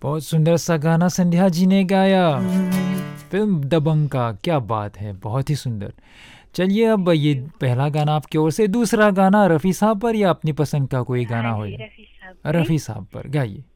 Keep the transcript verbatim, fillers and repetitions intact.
बहुत सुंदर सा गाना संध्या जी ने गाया फिल्म दबंग का। क्या बात है, बहुत ही सुंदर। चलिए अब थैंक ये यू। पहला गाना आपकी ओर से, दूसरा गाना रफ़ी साहब पर या अपनी पसंद का कोई गाना हाँ हो जी, जाए। रफ़ी साहब पे। रफ़ी साहब पर गाइए।